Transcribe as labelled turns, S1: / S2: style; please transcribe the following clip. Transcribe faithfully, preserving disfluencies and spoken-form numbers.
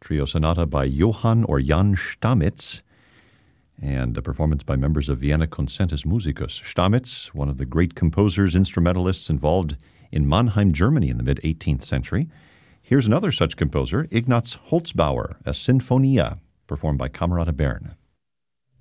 S1: Trio Sonata by Johann or Jan Stamitz, and a performance by members of Vienna Concentus Musicus. Stamitz, one of the great composers, instrumentalists involved in Mannheim, Germany in the mid-eighteenth century. Here's another such composer, Ignaz Holzbauer, a Sinfonia, performed by Camerata Bern.